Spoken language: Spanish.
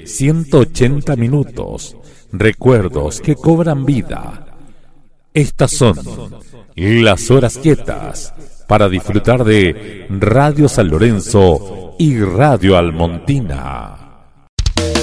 180 minutos, recuerdos que cobran vida. Estas son las horas quietas para disfrutar de Radio San Lorenzo y Radio Almontina.